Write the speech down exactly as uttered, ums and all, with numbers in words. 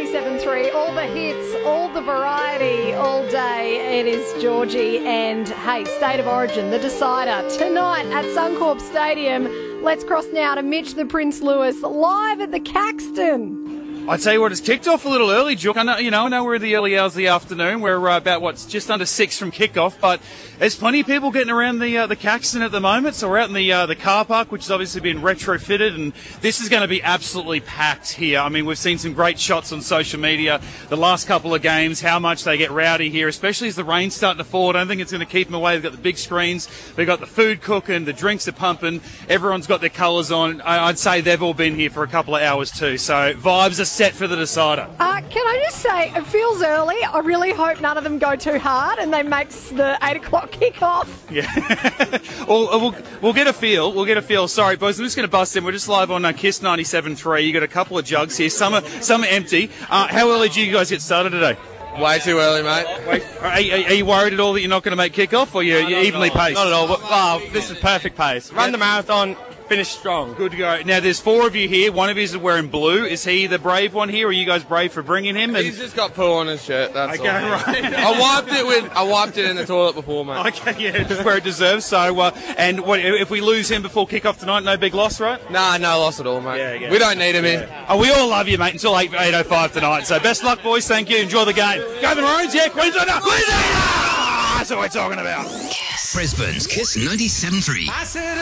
ninety-seven point three, all the hits, all the variety, all day. It is Georgie and, hey, State of Origin, the decider, tonight at Suncorp Stadium. Let's cross now to Mitch the Prince Lewis, live at the Caxton. I tell you what, it's kicked off a little early, Jook. I know, you know, I know we're in the early hours of the afternoon. We're uh, about, what, just under six from kickoff, but there's plenty of people getting around the uh, the Caxton at the moment. So we're out in the uh, the car park, which has obviously been retrofitted, and this is going to be absolutely packed here. I mean, we've seen some great shots on social media the last couple of games, how much they get rowdy here, especially as the rain's starting to fall. I don't think it's going to keep them away. They've got the big screens, they've got the food cooking, the drinks are pumping, everyone's got their colours on. I- I'd say they've all been here for a couple of hours too, so vibes are set for the decider. Uh, can I just say, it feels early. I really hope none of them go too hard and they make the eight o'clock kick-off. Yeah. we'll, we'll, we'll get a feel. We'll get a feel. Sorry, boys, I'm just going to bust in. We're just live on uh, Kiss ninety-seven point three. You got a couple of jugs here. Some are, some are empty. Uh, how early do you guys get started today? Way too early, mate. Wait, are, are, are you worried at all that you're not going to make kick-off, or you're, No, you're not evenly at all. paced? Not at all. But, well, this is perfect pace. Run the marathon, finish strong. Good to go. Now, there's four of you here. One of you is wearing blue. Is he the brave one here, or are you guys brave for bringing him? And He's just got poo on his shirt, that's okay, all. right. I wiped it with. I wiped it in the toilet before, mate. Okay, yeah, just where it deserves. So, uh, and what, if we lose him before kick-off tonight, no big loss, right? Nah, no loss at all, mate. Yeah, yeah. We don't need him in. Oh, we all love you, mate, until eight oh five tonight. So best luck, boys. Thank you. Enjoy the game. Go the Maroons, yeah. Queensland, Queensland! That's what we're talking about. Brisbane's Kiss ninety-seven point three.